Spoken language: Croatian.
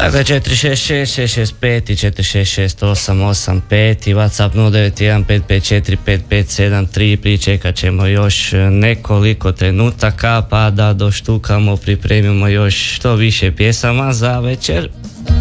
Dakle, 466-665 i 466-885 i WhatsApp 091-554-5573. Pričekat ćemo još nekoliko trenutaka pa da doštukamo, pripremimo još što više pjesama za večer.